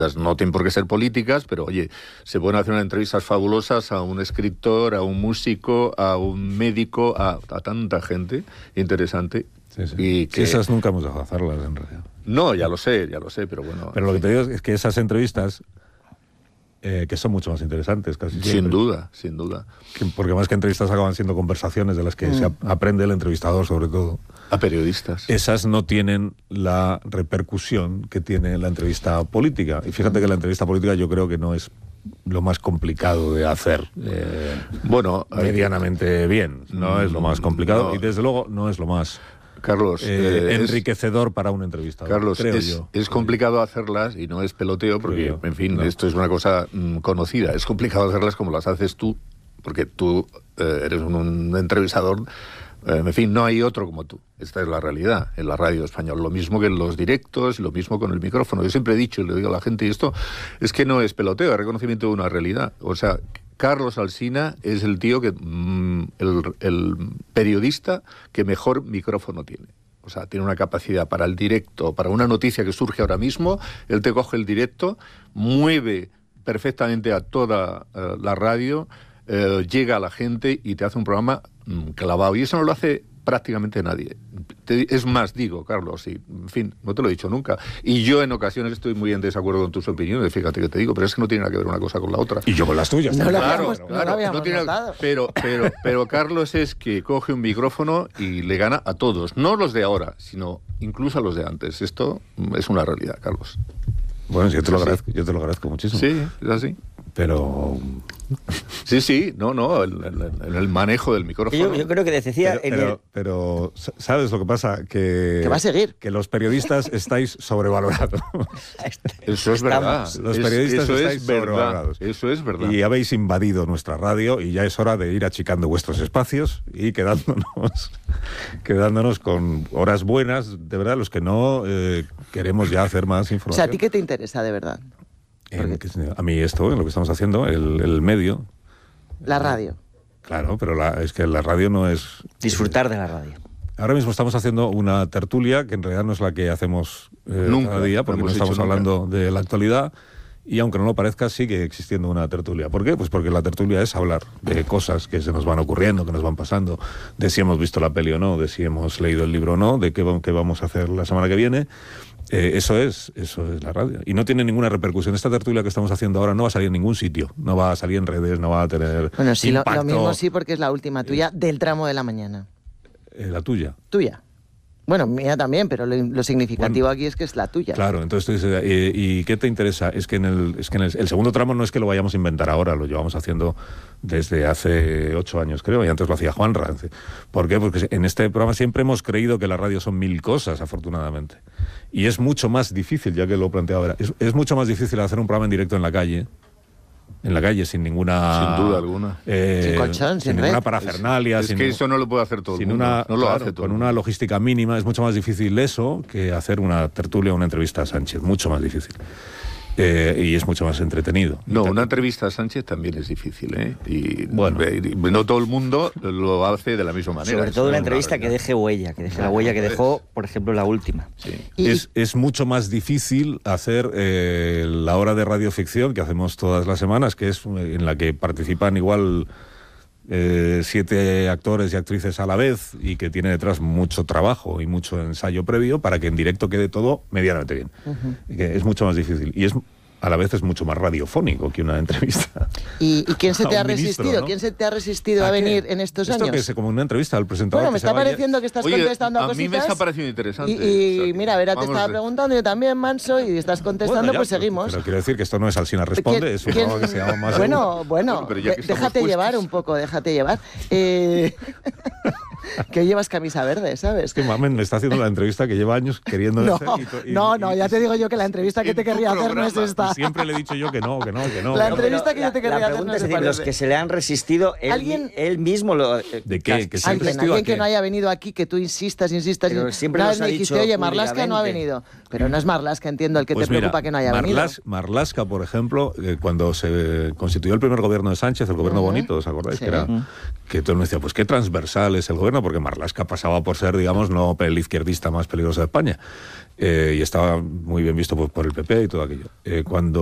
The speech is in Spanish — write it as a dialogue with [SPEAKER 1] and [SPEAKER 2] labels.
[SPEAKER 1] no tienen por qué ser políticas, pero oye, se pueden hacer unas entrevistas fabulosas a un escritor, a un músico, a un médico, a tanta gente interesante.
[SPEAKER 2] Sí, sí.
[SPEAKER 1] Y que...
[SPEAKER 2] Sí, esas nunca hemos dejado de hacerlas, en realidad.
[SPEAKER 1] No, ya lo sé, pero bueno.
[SPEAKER 2] Pero lo que te digo es que esas entrevistas, que son mucho más interesantes casi siempre.
[SPEAKER 1] Sin duda.
[SPEAKER 2] Porque más que entrevistas acaban siendo conversaciones de las que se aprende el entrevistador, sobre todo.
[SPEAKER 1] A periodistas.
[SPEAKER 2] Esas no tienen la repercusión que tiene la entrevista política. Y fíjate que la entrevista política yo creo que no es lo más complicado de hacer medianamente bien. No es lo más complicado y desde luego no es lo más...
[SPEAKER 1] Carlos,
[SPEAKER 2] enriquecedor para un entrevistador.
[SPEAKER 1] Carlos,
[SPEAKER 2] creo yo.
[SPEAKER 1] Es complicado hacerlas y no es peloteo porque, en fin, esto es una cosa conocida. Es complicado hacerlas como las haces tú, porque tú eres un entrevistador. En fin, no hay otro como tú. Esta es la realidad en la radio española. Lo mismo que en los directos, lo mismo con el micrófono. Yo siempre he dicho y le digo a la gente, y esto es que no es peloteo, es reconocimiento de una realidad. O sea, Carlos Alsina es el tío que el periodista que mejor micrófono tiene. O sea, tiene una capacidad para el directo, para una noticia que surge ahora mismo. Él te coge el directo, mueve perfectamente a toda la radio, llega a la gente y te hace un programa clavado. Y eso no lo hace prácticamente nadie. Es más, digo, Carlos, y, en fin, no te lo he dicho nunca. Y yo en ocasiones estoy muy en desacuerdo con tus opiniones, fíjate que te digo, pero es que no tiene nada que ver una cosa con la otra.
[SPEAKER 2] Y yo con las tuyas.
[SPEAKER 3] No
[SPEAKER 1] claro,
[SPEAKER 3] no tiene,
[SPEAKER 1] pero Carlos es que coge un micrófono y le gana a todos, no los de ahora, sino incluso a los de antes. Esto es una realidad, Carlos.
[SPEAKER 2] Bueno, yo te lo agradezco muchísimo.
[SPEAKER 1] Sí, es así.
[SPEAKER 2] Pero...
[SPEAKER 1] Sí, el manejo del micrófono.
[SPEAKER 3] Yo creo que decía...
[SPEAKER 2] Pero, ¿sabes lo que pasa?
[SPEAKER 3] Que va a seguir.
[SPEAKER 2] Que los periodistas estáis sobrevalorados.
[SPEAKER 1] Eso es verdad.
[SPEAKER 2] Los periodistas estáis sobrevalorados.
[SPEAKER 1] Eso es verdad.
[SPEAKER 2] Y habéis invadido nuestra radio y ya es hora de ir achicando vuestros espacios y quedándonos con horas buenas, de verdad, los que no queremos ya hacer más información.
[SPEAKER 3] O sea, ¿a ti qué te interesa, de verdad?
[SPEAKER 2] A mí esto, en lo que estamos haciendo, el medio.
[SPEAKER 3] La radio.
[SPEAKER 2] Claro, pero es que la radio no es...
[SPEAKER 3] Disfrutar de la radio.
[SPEAKER 2] Ahora mismo estamos haciendo una tertulia que en realidad no es la que hacemos cada día, porque no estamos hablando de la actualidad, y aunque no lo parezca, sigue existiendo una tertulia. ¿Por qué? Pues porque la tertulia es hablar de cosas que se nos van ocurriendo, que nos van pasando, de si hemos visto la peli o no, de si hemos leído el libro o no, de qué vamos a hacer la semana que viene. Eso es la radio. Y no tiene ninguna repercusión. Esta tertulia que estamos haciendo ahora no va a salir en ningún sitio. No va a salir en redes, no va a tener
[SPEAKER 3] Bueno, sí,
[SPEAKER 2] impacto.
[SPEAKER 3] lo mismo sí, porque es la última tuya del tramo de la mañana.
[SPEAKER 2] La tuya.
[SPEAKER 3] Tuya. Bueno, mía también, pero lo significativo aquí es que es la tuya.
[SPEAKER 2] Claro, entonces tú dices, ¿y qué te interesa? Es que el segundo tramo no es que lo vayamos a inventar ahora, lo llevamos haciendo desde hace 8 años, creo, y antes lo hacía Juanra. ¿Por qué? Porque en este programa siempre hemos creído que la radio son 1000 cosas, afortunadamente. Y es mucho más difícil, ya que lo planteo ahora, es mucho más difícil hacer un programa en directo en la calle, sin ninguna...
[SPEAKER 1] Sin duda alguna.
[SPEAKER 3] Sin colchón, sin
[SPEAKER 2] ninguna
[SPEAKER 3] red.
[SPEAKER 2] parafernalia.
[SPEAKER 1] Es que eso no lo puede hacer todo el mundo. No lo hace todo.
[SPEAKER 2] Con una logística mínima es mucho más difícil eso que hacer una tertulia o una entrevista a Sánchez. Mucho más difícil. Y es mucho más entretenido.
[SPEAKER 1] No, una entrevista a Sánchez también es difícil, ¿eh? Y
[SPEAKER 2] bueno,
[SPEAKER 1] no todo el mundo lo hace de la misma manera.
[SPEAKER 4] Sobre todo una entrevista que deje huella, la huella que dejó, por ejemplo, la última.
[SPEAKER 1] Sí.
[SPEAKER 2] Es mucho más difícil hacer la hora de radioficción que hacemos todas las semanas, que es en la que participan igual 7 actores y actrices a la vez y que tiene detrás mucho trabajo y mucho ensayo previo para que en directo quede todo medianamente bien. Y que es mucho más difícil y a la vez es mucho más radiofónico que una entrevista.
[SPEAKER 3] ¿Y quién se te ha resistido?
[SPEAKER 2] Ministro, ¿no?
[SPEAKER 3] ¿Quién se te ha resistido a venir en estos años?
[SPEAKER 2] Esto que es como una entrevista al presentador.
[SPEAKER 3] Bueno, me está pareciendo que estás contestando a
[SPEAKER 1] mí
[SPEAKER 3] cositas.
[SPEAKER 1] me está pareciendo interesante.
[SPEAKER 3] Y mira, Vera te estaba preguntando, yo también, Manso, y estás contestando, pues seguimos.
[SPEAKER 2] Pero quiero decir que esto no es Alsina Responde, es un programa que se llama más...
[SPEAKER 3] Bueno, déjate llevar un poco, déjate llevar. Que llevas camisa verde, ¿sabes?
[SPEAKER 2] Es que Mamen me está haciendo la entrevista que lleva años queriendo hacer.
[SPEAKER 3] No, ya te digo yo que la entrevista que te querría hacer no es esta.
[SPEAKER 2] Siempre le he dicho yo que no.
[SPEAKER 3] La entrevista que yo te querría hacer no es esta.
[SPEAKER 4] Los que se le han resistido, él mismo lo...
[SPEAKER 2] ¿De qué? ¿Que
[SPEAKER 3] alguien que no haya venido aquí, que tú insistas.
[SPEAKER 4] Pero siempre nos ha
[SPEAKER 3] dijiste,
[SPEAKER 4] dicho
[SPEAKER 3] oye, Marlaska no ha venido. Pero no es Marlaska, entiendo, el que te preocupa que no haya venido.
[SPEAKER 2] Marlaska, por ejemplo, cuando se constituyó el primer gobierno de Sánchez, el gobierno bonito, ¿os acordáis?
[SPEAKER 3] Sí.
[SPEAKER 2] que todo el mundo decía, pues qué transversal es el gobierno, porque Marlaska pasaba por ser, digamos, no el izquierdista más peligroso de España, y estaba muy bien visto por el PP y todo aquello. Cuando